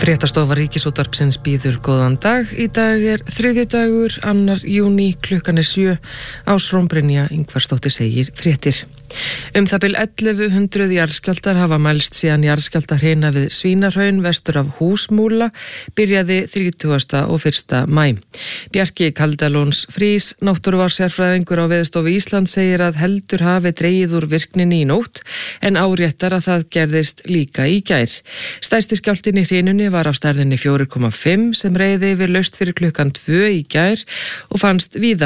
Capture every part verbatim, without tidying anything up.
Fréttastofa Ríkisútvarpsins býður góðan dag. Í dag er þriðjudagur, annar júní, klukkan er sjö. Ásrún Brynja Ingvarsdóttir segir fréttir. Um það bil ellefu hundruð jarðskjálftar hafa mælst síðan jarðskjálftahrina við Svínahraun vestur af Húsmúla byrjaði þrítugasta og fyrsta maí. Bjarki Kaldalóns Frís, náttúruvárssérfræðingur á Veðurstofu Íslands, segir að heldur hafi dregið úr virkninni í nótt en áréttar að það gerðist líka í gær. Stærsti skjálftinn í hrinunni var af stærðinni fjögur komma fimm sem reiði yfir laust fyrir klukkan tvö í gær og fannst víða.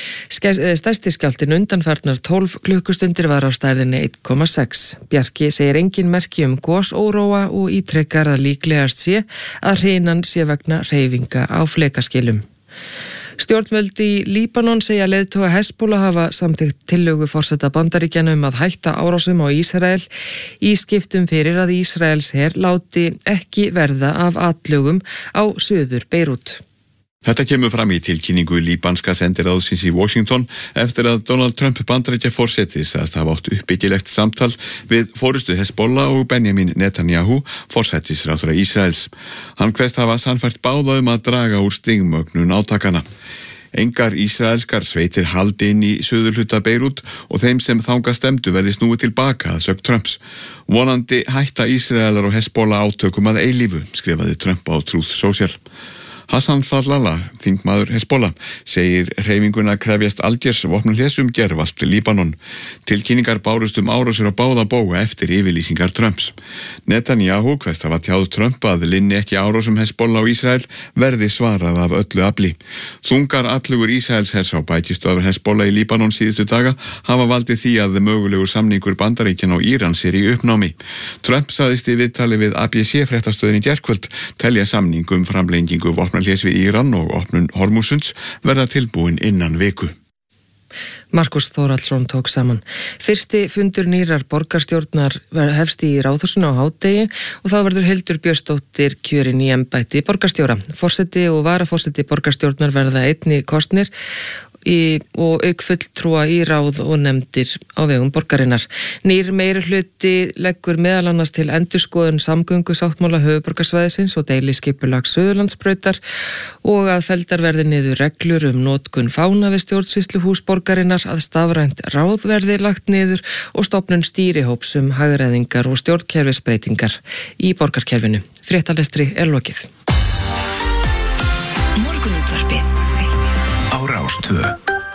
Stærsti skjálftinn undanfarnar tólf klukkustundir var á stærðinni eitt komma sex. Bjarki segir engin merki um gosóróa og ítrekkar að líklegast sé að hrinan sé vegna hreyfinga á flekaskilum. Stjórnvöld í Líbanon segja leiðtoga Hezbollah hafa samþykkt tillögu forseta Bandaríkjanna um að hætta árásum á Ísrael í skiptum fyrir að Ísraels her láti ekki verða af atlögum á suður Beirút. Þetta kemur fram í tilkynningu líbanska sendiráðsins í Washington eftir að Donald Trump Bandaríkjaforseti sagðist hafa átt uppbyggilegt samtal við forystu Hezbollah og Benjamin Netanyahu, forsætisráðherra Ísraels. Hann kveðst hafa sannfært báða um að draga úr stigmögnun átakana. Engar ísraelskar sveitir haldi inn í suðurhluta Beirút og þeim sem þangað stemdu verði snúið tilbaka að sögn Trumps. Vonandi hætta Ísraelar og Hezbollah átökum að eilífu, skrifaði Trump á Truth Social. Hassan Fadlallah, þingmaður Hezbollah, segir hreyfinguna krefjast algjörs vopnahlés um gervallt Líbanon. Tilkynningar bárust um árásir á báða bóga eftir yfirlýsingar Trumps. Netanyahu kveðst hafa tjáð Trump að linni ekki árásum Hezbollah á Ísrael verði svarað af öllu afli. Þungar atlugur Ísraels hers á bækistöðvar Hezbollah í Líbanon síðustu daga hafa valdið því að mögulegur samningur Bandaríkjanna og Írans er í uppnámi. Trump sagðist í viðtali við A B C fréttastöðin í gærkvöld telja samning um framlengingu vopnahlés við Íran og opnun Hormúsunds verða tilbúin innan viku. Markus Þórhallsson tók saman. Fyrsti fundur nýrar borgarstjórnar hefst í Ráðhúsinu á hádegi og þá verður Hildur Björnsdóttir kjörin í embætti borgarstjóra. Forseti og varaforseti borgarstjórnar verða einni kosnir Í, og auk fulltrúa í ráð og nefndir á vegum borgarinnar. Nýr meirihluti leggur meðal annars til endurskoðun samgöngusáttmála höfuðborgarsvæðisins og deiliskipulags Suðurlandsbrautar og að felldar verði niður reglur um notkun fána við stjórnsýsluhús borgarinnar, að stafrænt ráð verði lagt niður og stofnun stýrihóps um hagræðingar og stjórnkerfisbreytingar í borgarkerfinu. Fréttalestri er lokið. Morgunútvarpið Rástvö.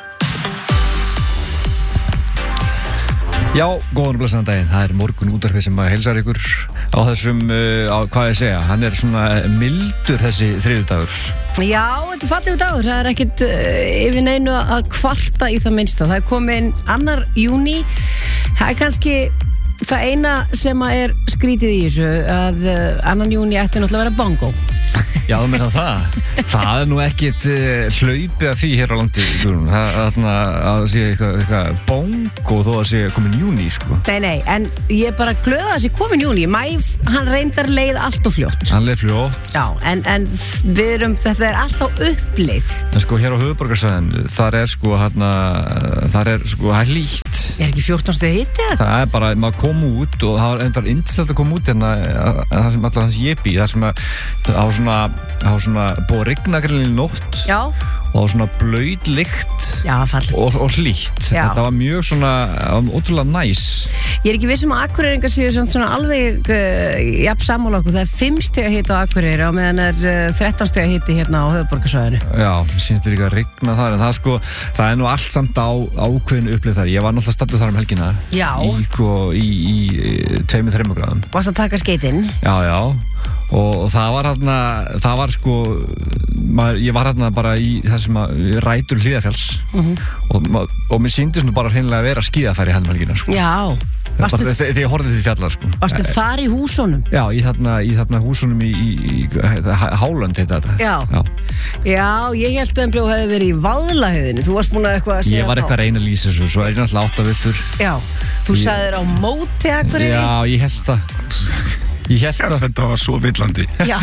Já, góðan og blessaðan daginn. Það er morgun útvarpið sem að heilsar ykkur á þessum, uh, á, hvað ég segja, hann er svona mildur þessi þriðjudagur. Já, þetta er fallegur dagur. Það er ekkit uh, yfir neinu að kvarta í það minnsta. Það er komin annar júní. Það er kannski það eina sem að er skrítið í þessu, að uh, annan júní ætti náttúrulega að vera bongo. Já, þú meina það. Það er nú ekkit uh, hlaupið að því hér á landi. Það er að sé eitthvað, eitthvað bongo þó að sé komin júní, sko. Nei, nei, en ég er bara glöð að það sé komin júní. Mæf, hann reyndar leið allt og fljótt. Hann leið fljótt. Já, en, en við erum, þetta er allt á uppleið. En sko, hér á höfuðborgarsvæðinu, þar er sko, hérna, þar er sko, það er hlýtt. Er ekki fjórtán stiga hiti eða? Það er bara, maður kom út og það var endar indislegt að koma út hérna, það sem allar hans ég bý, það sem að, það var svona, það var svona búið að rigna greinlega í nótt. Já. Og það var svona blauð lykt. Já, fallegt. Og, og hlýtt. Já. Þetta var mjög svona, ótrúlega næs. Ég er ekki viss um að Akureyringar séu svona alveg uh, jafn sammála okkur. Það er fimm stiga hiti á Akureyri og meðan er uh, þrettán stiga hiti hérna á höfuðborgarsvæðinu. Já, sínst þér ekki að rigna þar, en það sko, það er nú allt samt á ákveðinu upplið þar. Ég var náttúrulega staddur þar um helgina. Já. Í, sko, í, í, í tveimur, þreimur gráðum. Varst að taka skeytin? Já, já. Og, og það var hérna, það var sko, maður, ég var hérna bara í þessum að rætur Hlíðarfjalls uh-huh. og, og mér sýndist nú bara hreinlega að vera skíðafæri hérna helgina, sko. Já. Varstu, bara, þegar ég horfði til fjalla, sko. Varstu þar í húsunum? Já, í þarna, í þarna húsunum í, í, í, í Hálönd heita þetta. Já. Já. Já, ég held að það hefði verið í Vaðlaheiðinni. Þú varst búin að eitthvað að segja þá. Ég var eitthvað að reyna að lýsa þessu, svo er ég náttúrulega áttaviltur. Já, þú ég... sagðir á móti Akureyri. Já, ég held það. Ég held að þetta var svo villandi. Já.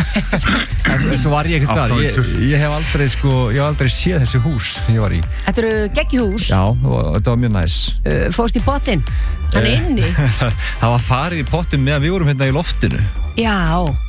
En svo var ég ekkert þar. Ég, ég hef aldrei sko, ég hef aldrei séð þessi hús ég var í. Þetta eru geggjúhús. Já, og þetta var mjög næs. Uh, fórst í pottinn? Hann er inni. Það var farið í pottinn meðan við vorum hérna í loftinu. Já.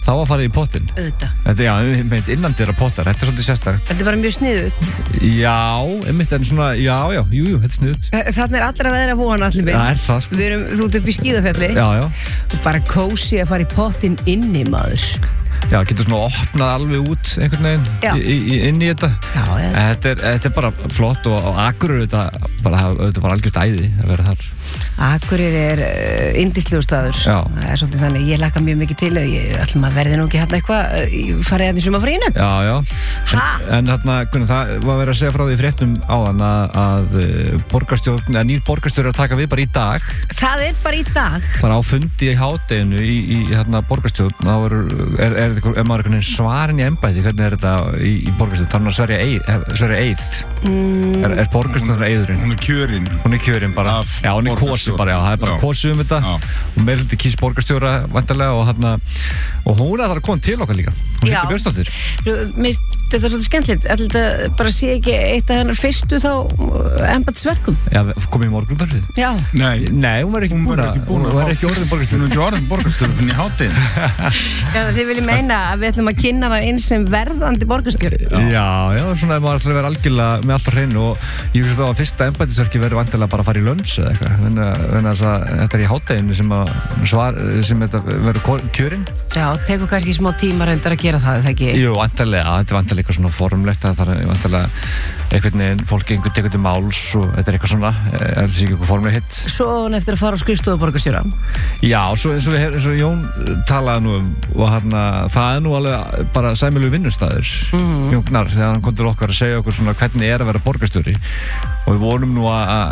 þá var farið í pottinn. Auðvitað. Þetta, já, ég meint innan þeirra pottar, þetta er svolítið sérstakt. Þetta er bara mjög sniðut. Já, einmitt en svona, já, já, jú, jú, þetta er sniðut. Þannig er allra veðra vona allir minn. Það er það, sko. Við erum, þú ert upp í skíðafelli. Já, já. Og bara kósi að fara í pottinn inni, maður. Já, getur svona opnað alveg út einhvern veginn í, í, inn í þetta. Já, já. Þetta er, þetta er bara flott og, og Akureyri þetta bara, þetta bara algjört æði að vera þar. Akureyri er uh, yndislegu staður. Já. Það er svolítið þannig, ég laka mjög mikið til ég ætlum að verði nú ekki hérna eitthvað farið hérna í sumafríinu. Já, já. En, en þarna, Gunnar, það var verið að segja frá því fréttum áðan að, að borgarstjórn, eða nýr borgarstjóri er að taka við bara í dag. Það er bara í dag. Bara á fundi í hádeginu í, í hérna borgarstjórn, þá er, er, er, er maður einhvern veginn svarinn í embætti, hvernig er þetta í, í borgarstjórn, þannig að sverja eið, sverja eið. Mm. Er, er borgarstjórn eiðurinn? Hún er kjörin. Hún er kjörin bara, af já, hún er kosið bara, já, það er bara kosið um þetta já. Og meirhluti kýs borgarstjóra vantarlega og hérna, og hún er þar að koma til okkar líka, hún Hildur Björnsdóttir. Mér þetta er svolítið skemmtilegt, þetta bara sé ekki eitt af hennar fyrstu þá embættisverkum. Já, komið í morgundarfið. Já. Nei, Nei, hún verður ekki búin að, hún verður ekki orðin borgarstjóri. Hún er ekki orðin borgarstjóri, hún er í hátinn. Já, þið viljum meina að við ætlum að kynna hana inn sem verðandi borgarstjóri. Já, já, svona ef maður ætlar að vera algjörlega með allt á hreinu og ég finnst þá að fyrsta embættisverki verður vantilega bara að fara í lönns eða eitthvað, en þess að þetta er í hátteginu sem að svar, sem þetta verður kjörin. Já, tekur kannski smá tíma reyndar að gera það, það ekki? Jú, vantilega, þetta er vantilega eitthvað svona formlegt að það er vantilega einhvern veginn, fólki einhvern tekur til máls og þetta er eitthvað svona, er þetta ekki eitthvað formleg hitt. Svo hann eftir að fara á skrifstofu borgarstjóra? Já, svo eins og, við, eins og Jón talaði nú um og hérna, það er nú alveg bara sæmilegur vinnustæður, mm. Jón Gnarr, þegar hann kom til okkar að segja okkur svona hvernig er að vera borgarstjóri og við vonum nú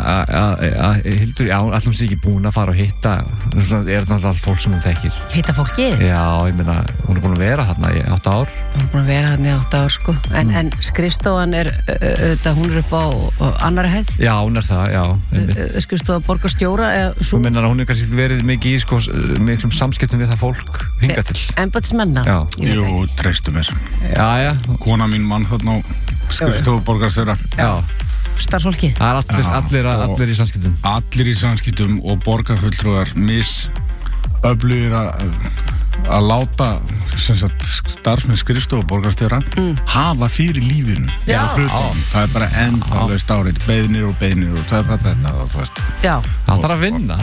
að Hildur, já, allum sé ekki búin að fara og hitta, svona, er þetta alltaf fólk sem hún þekkir. Hitta fólkið? Já, ég meina, hún er búin að vera hérna í átta ár. Hún er búin að vera hérna í átta ár, sko, en, mm. en skrifstofan er, auðvitað, hún er upp á annarri hæð? Já, hún er það, já. Skrifstofa borgarstjóra eða svo? Þú mennar að hún er kannski verið mikið í, sko, miklum samskiptum við það fólk hingað til. Embættismenna? Já. Jú, treystu mér. Já, já. Kona mín mann þarna á skrifstofu borgarstjóra. Já. Starfsfólki? Það er allir, allir, allir í samskiptum. Allir í samskiptum og borgarfulltrúar miss öflugir að að láta sagt, starfsmenn skrifstofu borgarstjóra mm. hafa fyrir lífinu. Já. Það er bara endalaust árið, beiðnir og beiðnir og það er bara þetta og þú veist. Já. Það þarf að vinna.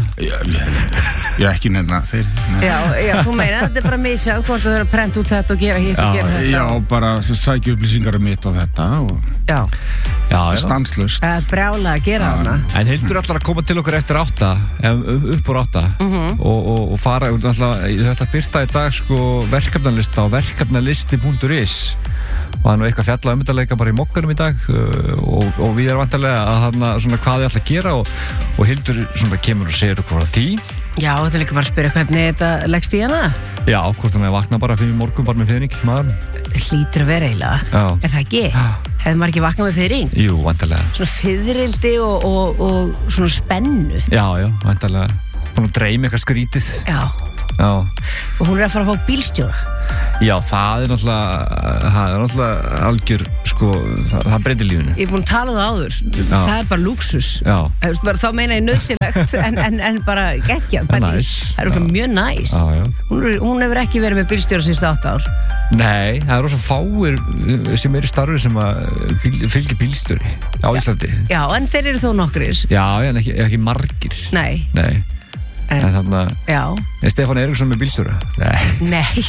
Ég ekki nefna þeir. Nefna. Já, já, þú meina, þetta er bara misjað hvort þú þurfa að prenta út þetta og gera hitt og gera þetta. Já, bara sækja upplýsingar um mitt og þetta og já. Já, stanslust. Það er brjálega að gera hana. En Hildur allar að koma til okkur eftir átta, upp úr átta mm -hmm. og, og, og fara, þau ætla að byrta í dag sko verkefnalista á verkefnalisti punktur is og það er nú eitthvað fjallað um þetta leika bara í mokkanum í dag og, og við erum vantarlega að hana svona hvað þið ætla að gera og, og Hildur svona kemur og segir okkur á því. Já, þú líka bara að spyrja hvernig þetta leggst í hana? Já, hvort hann er vaknað bara fyrir morgun bara með fiðring, maður. Hlýtur að vera eiginlega. Já. Er það ekki? Já. Hefði maður ekki vaknað með fiðring? Jú, vantarlega. Svona fiðrildi og, og, og svona spennu. Já, já, vantarlega. Búin að dreyma eitthvað skrítið. Já. Já. Og hún er að fara að fá bílstjóra. Já, það er náttúrulega, það er náttúrulega algjör, sko, það, það breytir lífinu. Ég er búin að tala um það áður. Já. Það er bara lúksus. Já. Þá meina ég nöðsynlegt en, en, en bara geggjað. Það er næs. Það er mjög næs. Já, já. Hún, hún hefur ekki verið með bílstjóra síðustu átta ár. Nei, það er rosa fáir sem er í starfi sem að bíl, fylgja bílstjóri á Íslandi. Já, en þeir eru þó nokkrir. Já, en ekki, ekki margir. Nei. Nei. En þarna, er Stefán Eriksson með bílstjóra? Nei. Nei.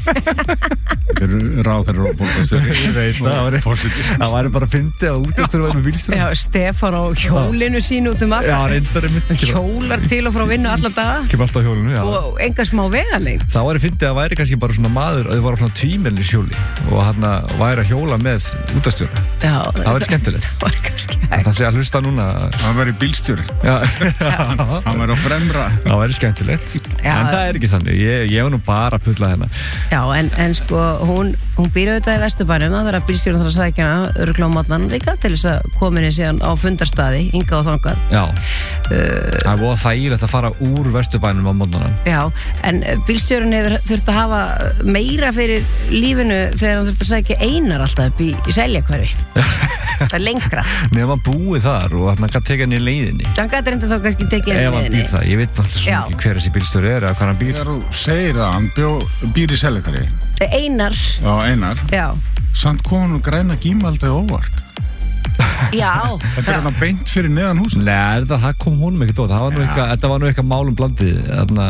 Þetta eru ráð þeirra og borgarstjóri. Ég veit það, það væri bara að fyndi að útastjóra væri með bílstjóra. Já, Stefán á hjólinu sín út um allt. Já, reyndar er mitt. Hjólar til og frá vinnu alla daga. Kemur alltaf á hjólinu, já. Og enga smá vegalengt. Það væri fyndið að væri kannski bara svona maður að þið var á svona tvímenni sjóli og hann væri að hjóla með útastjóra. Já. Það væri skemmtilegt. Það væri kannski hægt. Það sé að hlusta núna. Það væri bílstjóri. Já. Hann væri á fremra. Það væri skemmtilegt. Já, en það er ekki þannig. Ég, ég var nú bara að pulla hérna. Já, en, en sko, hún, hún býr auðvitað í Vesturbænum. Það er að bílstjórinn þarf að sækja hana örugglega á morgnana líka til þess að koma henni síðan á fundarstaði, hingað og þangað. Já. Uh, það er voða þægilegt að fara úr Vesturbænum á morgnana. Já, en bílstjórinn hefur þurft að hafa meira fyrir lífinu þegar hann þurft að sækja Einar alltaf upp í, í Seljakverfi. Það er lengra. Nefn að búi þar og hann kann tekja henni í leiðinni. Hann kann reynda þá kannski tekja henni í leiðinni. Ef hann býr það, ég veit náttúrulega svo mikið hver þessi bílstjóri er eða hvað hann býr. Þegar þú segir það, hann bjó, býr í Seljakari. Einar. Já, Einar. Já. Samt kom hann græna gímaldi óvart. Já. Þetta er hann beint fyrir neðan húsinu. Nei, þetta, það kom hún mikið dót. Þetta var nú eitthvað málum blandið. Þarna,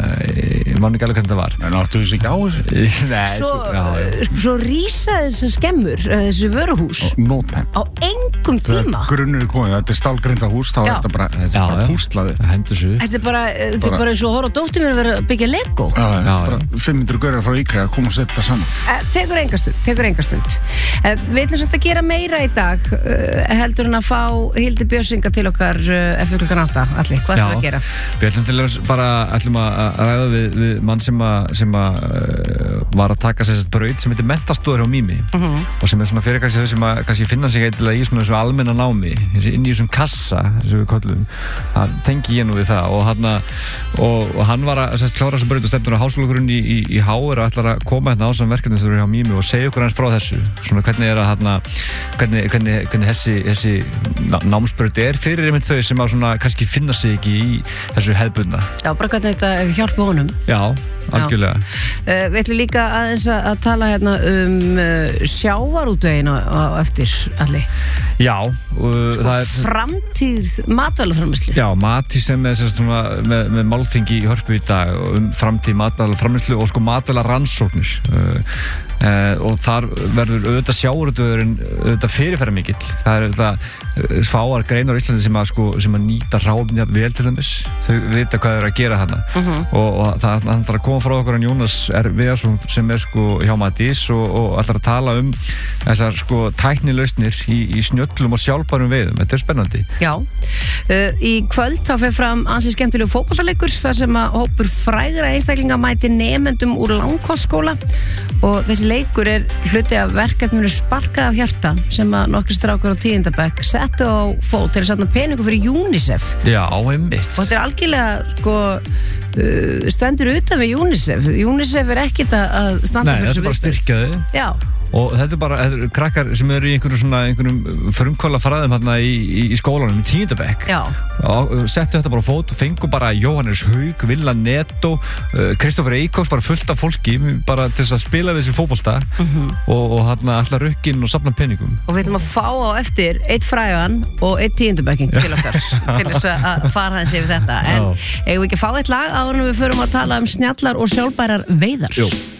ég man ekki alveg hvernig það var. En áttu þessi ekki á þessu? Nei. Svo, já, já. Svo rísa þessi skemmur, þessi vöruhús. No time. Á engum tíma. Grunnur er komið, þetta er stálgrinda hús, þá er þetta bara, þetta er bara púslaði. Hendur svo. Þetta er bara, þetta er bara eins og horf á dóttir mér að vera að byggja Lego. Já, já, bara fimm hundruð gaurar frá IKEA að koma og setja það saman. Tekur enga stund, tekur enga stund. Við ætlum svolítið að gera meira í dag, heldur en að fá Hildi Björnsinga til okkar eftir klukkan átta. Allir, hvað ætlum við að gera? Við ætlum til að bara ætlum að ræða við, við mann sem að, sem að uh, var að taka sér braut sem heitir Menntastóður hjá Mými uh -huh. og sem er svona fyrir kannski þau sem að kannski finna sig eitthvað í svona þessu almenna námi inn í þessum kassa sem við kollum það tengi ég nú við það og hann, og, og hann var að sérst, klára þessu braut og stefnur á háskólagrunn í, í, í H R og ætlar að koma hérna á svona verkefnistöður hjá Mými og segja okkur hans frá þessu svona hvernig er að hann hvernig, hvernig, hvernig þessi, þessi námsbraut er fyrir einmitt þau sem að svona kannski finna sig ekki í þessu hefðbundna. Já, bara hvernig þetta hjálpa honum. Já, algjörlega. Uh, við ætlum líka aðeins að, að tala hérna um uh, sjávarútveginn á eftir allir. Já. Uh, sko það er framtíð matvælaframleiðslu. Já, Mati sem er svona, með, með málþingi í Hörpu í dag um framtíð matvælaframleiðslu og sko matvælarannsóknir. Uh, Uh, og þar verður auðvitað sjávarútvegurinn auðvitað fyrirferðar mikill það er auðvitað fáar greinar á Íslandi sem að, sko, sem að nýta ráfni vel til dæmis þau vita hvað þau eru að gera þarna uh -huh. og, og það er að koma frá okkur en Jónas er Viðarsson sem er sko hjá Matís og, og ætlar að tala um þessar sko tæknilausnir í, í snjöllum og sjálfbærum veiðum, þetta er spennandi. Já, uh, í kvöld þá fer fram ansi skemmtilegu fótboltaleikur þar sem að hópur frægra einstaklinga mæti nemendum úr Langholtsskóla og þessi leikur er hluti af verkefninu Sparkað af hjarta sem að nokkri strákar á tíundabekk settu á fót til að satna peningu fyrir UNICEF. Já, einmitt. Og þetta er algjörlega sko uh, stendur utan við UNICEF. UNICEF er ekkert að standa Nei, fyrir þessu viðstöð. Nei, þetta er bara styrkjaði. Já. Og þetta er bara þetta er krakkar sem eru í einhverjum svona einhverjum frumkvöla fræðum hérna í, í, í skólanum í tíundabekk og settu þetta bara á fót og fengu bara Jóhannes Haug, Villa Netto Kristoffer Eikóks, bara fullt af fólki bara til þess að spila við þessu fótbolta uh -huh. og, og hérna allar rökkinn og safna peningum. Og við ætlum að fá á eftir eitt frægan og eitt tíundabekking til okkar til þess að fara hans yfir þetta en eigum við ekki að fá eitt lag áður en við förum að tala um snjallar og sjálfbærar veiðar? Jú.